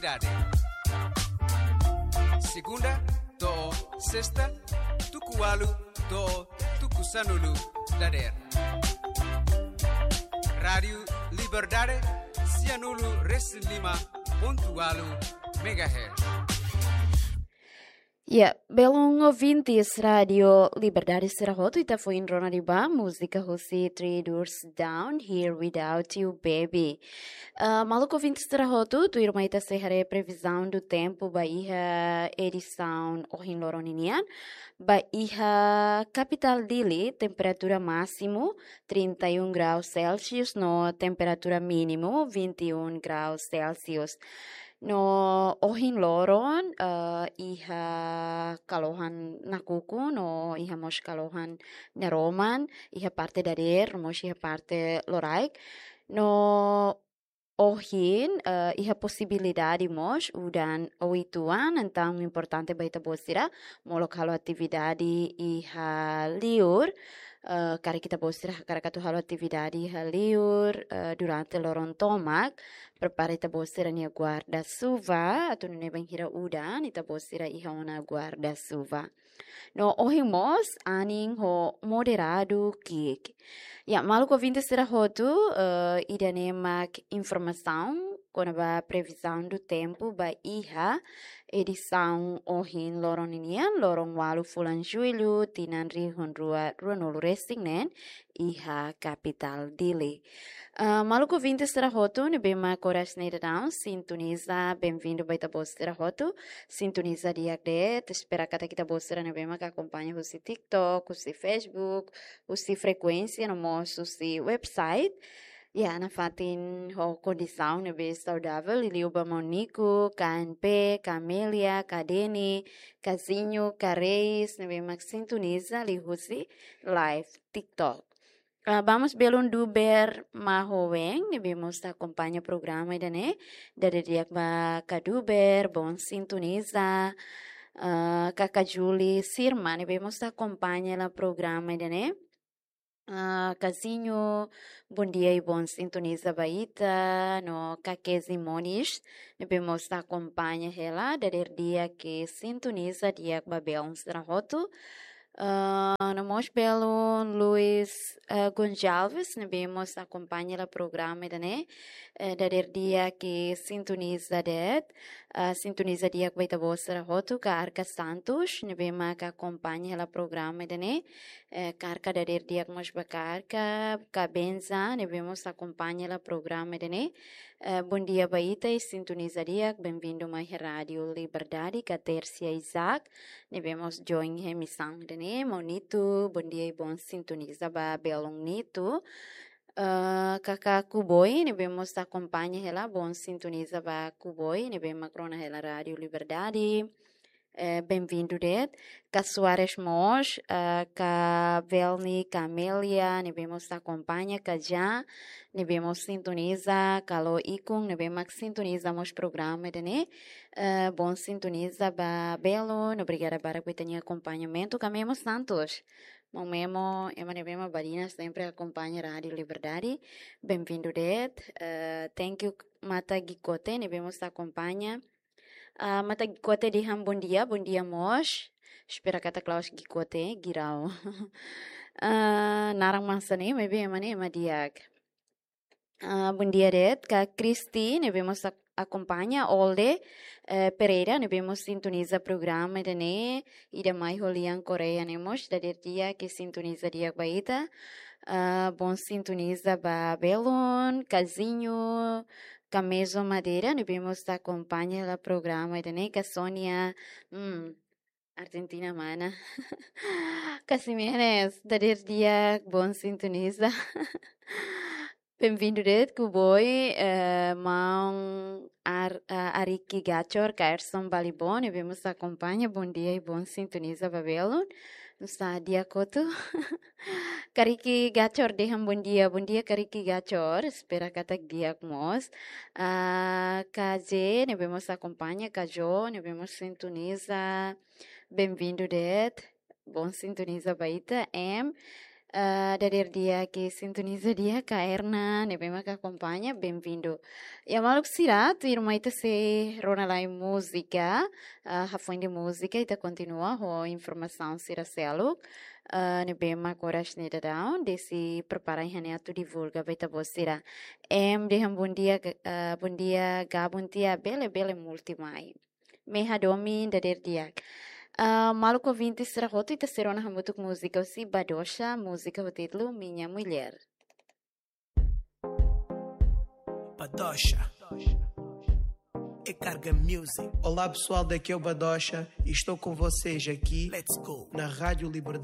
cidade. Segunda, do sexta, tukualu, do tukusanulu, dader. Rádio Liberdade, Cianulu, Reslima, pontualu, megahertz. Belum ouvintes Radio Liberdade Serahoto ita foi em Ronariba, música José Three Doors Down, Here Without You Baby. Maluco ouvintes Serahoto, tu irmã ita serra previsão do tempo, Bahia edição Ohin Loroninian, Bahia capital dele, temperatura máximo 31 graus Celsius, no temperatura mínimo 21 graus Celsius. No Ohin Loron, iha kalohan nakuku, no iha mos kalohan neroman, iha parte darir, mos iha parte loraik. No Ohin, iha possibilidade mos, udan oituan, então importante baita bosira, molok halo atividade iha liur, cara kita bosira, cara katu halo atividade iha liur, durante loron tomak, prepara ita bosira nia guarda-chuva, atau nune banghira udan, ita bosira iha ona guarda-chuva. No ohimos aning ho moderado kik. Maluco ouvinte será roto, idanemak informação, quando a previsão do tempo, Bahia, edição Ohin Loroninian, Lorong Walu Fulan Juilu, Tinan Rihun Rua Runul Resingen, iha capital dele. Maluco ouvinte será roto, nebema coras neirão, sintoniza, bem-vindo baita bos será roto, sintoniza dia de, espera kata kita bos será nebema que acompanha o TikTok, o Facebook, o frequência no nosso website. Na fatin ho condição nebe saudável, Iliuba Monico, KNP, Camélia, Cadene, Casinho, Careis, nebe max sintoniza, lihusi, live, TikTok. Vamos belum duber mahoeng, nebe mostra acompanha programa idane, dari dia ba kaduber, bom sintoniza, Kaka Julie Sirma, nebe mostra acompanha la programa idane. Casinho, bom dia e bom sintoniza baita, no Kakezi Monish, nebemos acompanha ela, dari dia que sintoniza dia que babel um strahoto, no mos belo Luis Gonçalves, nebemos acompanha o programa dane, dari dia que sintoniza sintoniza dia que baita bom strahoto, ka Arca Santos, nebema que acompanha o programa dane, Carca dari dia que mos bacarca, ka Benza, nebemos acompanha o programa dane. Bom dia baita e sintoniza dia, bem-vindo mais Rádio Liberdade, ka Tercia Isaac, nebemos join emissão dane, monito, bom dia e bom sintoniza ba belong nito. Kaka Kuboy, nebemos acompanha ela, bom sintoniza ba Kuboy, nebemos crona ela Rádio Liberdade. Bem-vindo, Red. Ka Soares Mos, ka Velni, Camélia, nebemos acompanha, ka Já, nebemos sintoniza, kalau ikung, nebemos sintoniza mos programa, né? Bom sintoniza ba Belo, obrigada para que tenha acompanhamento, Camemos Santos. Momemo, nebemos Barina sempre acompanha Rádio Liberdade. Bem-vindo, Red. Thank you, Mata Gicote, nebemos acompanha. Mata Gicote diham bom dia mos. Espera kata Klaus Gicote, girau. Narang mansane, maybe emane madiak. Bom dia, Red. Ka Cristi, nebemos acompanha Olde Pereira, nebemos sintoniza programa dene, ida mai holian Coreia nemos, da dia que sintoniza dia baita. Bom sintoniza ba Belon, Casinho, Camezo Madeira, nebemos acompanha o programa dene, ka Sônia, Argentina mana. Casimenes, dari dia bom sintoniza. Bem-vindo, Red, Kuboy, Mão Ariki Gachor, Kaerson Balibon, e vemos acompanha, bom dia e bom sintoniza, Babelon. Nusa dia koto. Kariki Gachor, deham bom dia, Kariki Gachor, espera kata dia mos. KJ, ne vemos acompanha, Kajo, ne vemos sintoniza. Bem-vindo, Red, bom sintoniza, Baita, Dari dia que sintoniza dia ka Erna, ne bem que acompanha, bem-vindo. E a maluco será, tu irmã ita se rona lá em música, rafões de música, ita continua, a informação será celo, ne bem ma coragem ne down, desse prepara em hane tu divulga, baita vocês. De bom dia, bom dia, bele multimai. Meha domi dari dia. Maluco ouvinte será roto e terceiro na hamutuk música si Badosha, música o título Minha Mulher. Badosha é Carga Music. Olá pessoal, daqui é o Badosha e estou com vocês aqui Let's go na Rádio Liberdade.